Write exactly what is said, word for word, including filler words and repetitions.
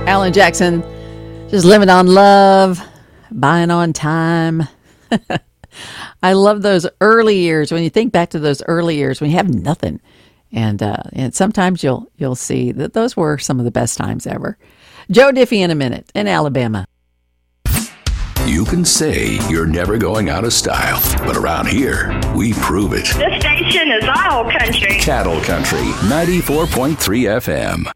Alan Jackson, just living on love, buying on time. I love those early years. When you think back to those early years, when you have nothing, and uh, and sometimes you'll you'll see that those were some of the best times ever. Joe Diffie in a minute in Alabama. You can say you're never going out of style, but around here, we prove it. This station is all country. Cattle Country, ninety-four point three F M.